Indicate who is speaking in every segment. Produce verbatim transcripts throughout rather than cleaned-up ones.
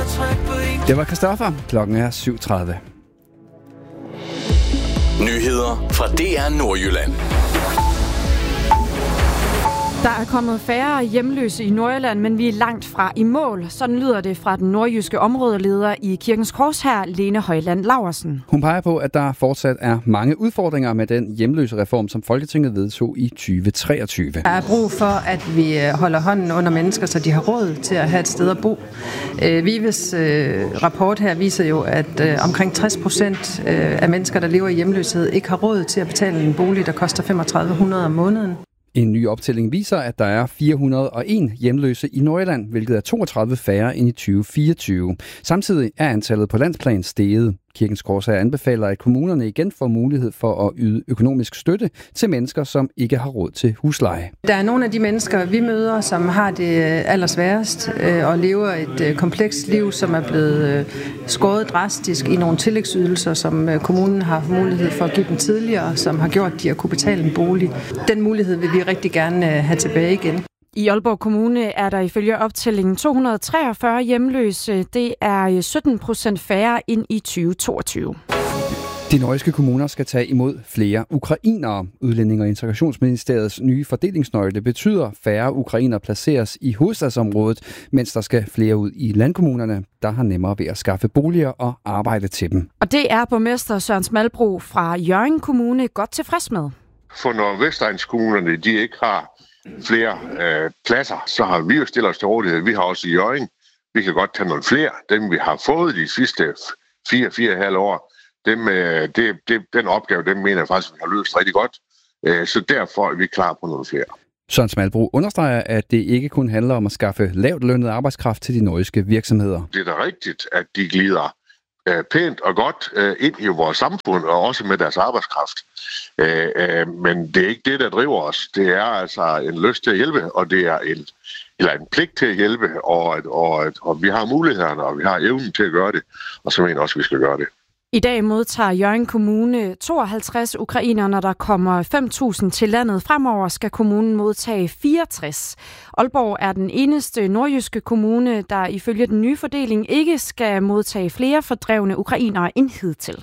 Speaker 1: Det var Christoffer. Klokken er syv tredive.
Speaker 2: Nyheder fra D R Nordjylland.
Speaker 3: Der er kommet færre hjemløse i Nordjylland, men vi er langt fra i mål. Sådan lyder det fra den nordjyske områdeleder i Kirkens Korshær, Lene Højland Laursen.
Speaker 1: Hun peger på, at der fortsat er mange udfordringer med den hjemløse reform, som Folketinget vedtog i tyve treogtyve.
Speaker 4: Der er brug for, at vi holder hånden under mennesker, så de har råd til at have et sted at bo. Vives rapport her viser jo, at omkring tres procent af mennesker, der lever i hjemløshed, ikke har råd til at betale en bolig, der koster femogtredive hundrede om måneden.
Speaker 1: En ny optælling viser, at der er fire hundrede og en hjemløse i Nordjylland, hvilket er toogtredive færre end i tyve fireogtyve. Samtidig er antallet på landsplan steget. Kirkens Korshær anbefaler, at kommunerne igen får mulighed for at yde økonomisk støtte til mennesker, som ikke har råd til husleje.
Speaker 4: Der er nogle af de mennesker, vi møder, som har det allersværest og lever et komplekst liv, som er blevet skåret drastisk i nogle tillægsydelser, som kommunen har mulighed for at give dem tidligere, som har gjort, at de har kunne betale en bolig. Den mulighed vil vi rigtig gerne have tilbage igen.
Speaker 3: I Aalborg Kommune er der ifølge optællingen to hundrede og treogfyrre hjemløse. Det er sytten procent færre end i tyve toogtyve.
Speaker 1: De nordjyske kommuner skal tage imod flere ukrainere. Udlænding- og Integrationsministeriets nye fordelingsnøgle betyder, at færre ukrainere placeres i hovedstadsområdet, mens der skal flere ud i landkommunerne, der har nemmere ved at skaffe boliger og arbejde til dem.
Speaker 3: Og det er borgmester Søren Smalbro fra Hjørring Kommune godt tilfreds med.
Speaker 5: For når Vestegnskommunerne de ikke har flere øh, pladser, så har vi jo stillet os til rådighed. Vi har også i Hjørring. Vi kan godt tage nogle flere. Dem vi har fået de sidste fire, fire og halv år, dem, øh, det, det, den opgave, dem mener jeg faktisk, vi har løst rigtig godt. Øh, så derfor er vi klar på nogle flere.
Speaker 1: Søren Smalbro understreger, at det ikke kun handler om at skaffe lavt lønnet arbejdskraft til de nordjyske virksomheder.
Speaker 5: Det er da rigtigt, at de glider øh, pænt og godt øh, ind i vores samfund, og også med deres arbejdskraft. Øh, øh, men det er ikke det, der driver os. Det er altså en lyst til at hjælpe, og det er en, eller en pligt til at hjælpe, og, og, og vi har mulighederne, og vi har evnen til at gøre det, og så mener jeg også, at vi skal gøre det.
Speaker 3: I dag modtager Hjørring Kommune tooghalvtreds ukrainere, når der kommer fem tusind til landet. Fremover skal kommunen modtage fireogtres. Aalborg er den eneste nordjyske kommune, der ifølge den nye fordeling ikke skal modtage flere fordrevne ukrainere end hidtil.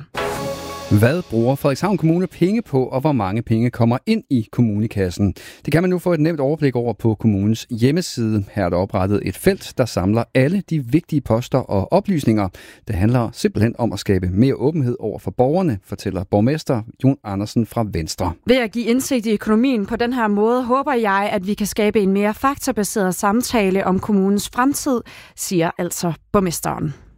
Speaker 1: Hvad bruger Frederikshavn Kommune penge på, og hvor mange penge kommer ind i kommunekassen? Det kan man nu få et nemt overblik over på kommunens hjemmeside. Her er der oprettet et felt, der samler alle de vigtige poster og oplysninger. Det handler simpelthen om at skabe mere åbenhed over for borgerne, fortæller borgmester Jon Andersen fra Venstre.
Speaker 3: Ved at give indsigt i økonomien på den her måde, håber jeg, at vi kan skabe en mere faktabaseret samtale om kommunens fremtid, siger altså borgmesteren.